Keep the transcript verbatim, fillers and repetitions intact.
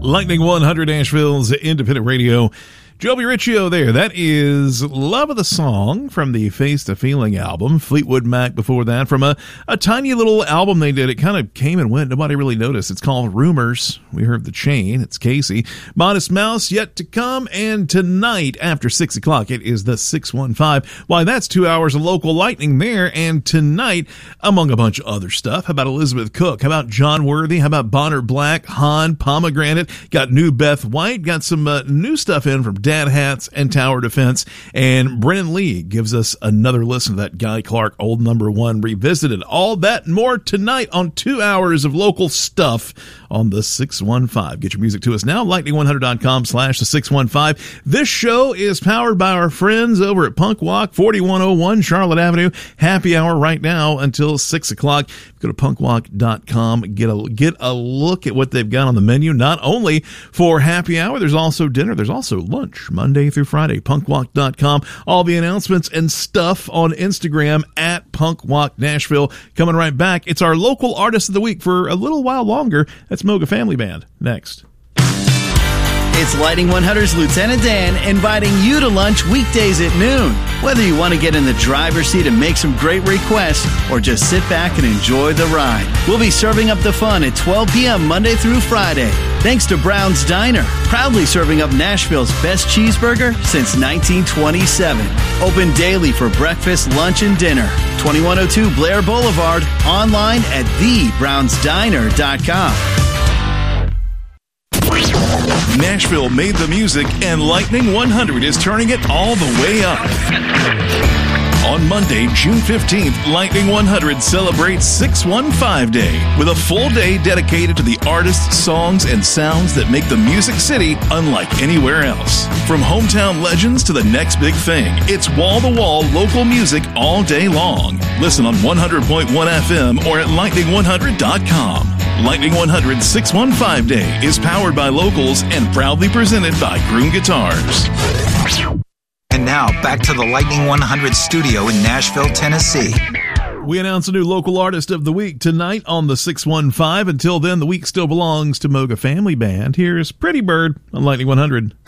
Lightning one hundred, Nashville's independent radio. Joby Riccio there. That is Love of the Song from the Face the Feeling album. Fleetwood Mac before that from a, a tiny little album they did. It kind of came and went. Nobody really noticed. It's called Rumors. We heard The Chain. It's Casey. Modest Mouse yet to come. And tonight after six o'clock, it is the six one five. Why, that's two hours of local lightning there. And tonight, among a bunch of other stuff, how about Elizabeth Cook? How about John Worthy? How about Bonner Black? Han, Pomegranate? Got new Beth White. Got some uh, new stuff in from Dad Hats and Tower Defense, and Brennan Lee gives us another listen to that Guy Clark old number one revisited. All that and more tonight on two hours of local stuff on the six one five. Get your music to us now, lightning one hundred dot com slash the six one five. This show is powered by our friends over at Punk Walk, forty-one oh one Charlotte Avenue. Happy hour right now until six o'clock. Go to punk walk dot com, get a, get a look at what they've got on the menu. Not only for happy hour, there's also dinner, there's also lunch, Monday through Friday. punk walk dot com. All the announcements and stuff on Instagram at punkwalk nashville. Coming right back, it's our local artist of the week for a little while longer. That's Moga Family Band. Next. It's Lightning one hundred's Lieutenant Dan inviting you to lunch weekdays at noon. Whether you want to get in the driver's seat and make some great requests or just sit back and enjoy the ride, we'll be serving up the fun at twelve p.m. Monday through Friday. Thanks to Brown's Diner, proudly serving up Nashville's best cheeseburger since nineteen twenty-seven. Open daily for breakfast, lunch, and dinner. twenty-one oh two Blair Boulevard, online at the browns diner dot com. Nashville made the music, and Lightning one hundred is turning it all the way up. On Monday, June fifteenth, Lightning one hundred celebrates six one five Day with a full day dedicated to the artists, songs, and sounds that make the Music City unlike anywhere else. From hometown legends to the next big thing, it's wall-to-wall local music all day long. Listen on one hundred point one F M or at lightning one hundred dot com. Lightning one hundred six one five Day is powered by locals and proudly presented by Groom Guitars. And now, back to the Lightning one hundred studio in Nashville, Tennessee. We announce a new local artist of the week tonight on the six one five. Until then, the week still belongs to Moga Family Band. Here's Pretty Bird on Lightning one hundred.